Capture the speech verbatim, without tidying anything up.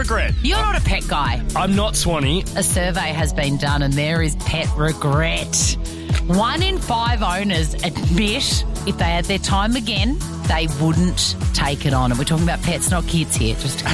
regret. You're not a pet guy. I'm not, Swanee. A survey has been done and there is pet regret. One in five owners admit if they had their time again, they wouldn't take it on. And we're talking about pets, not kids here, just to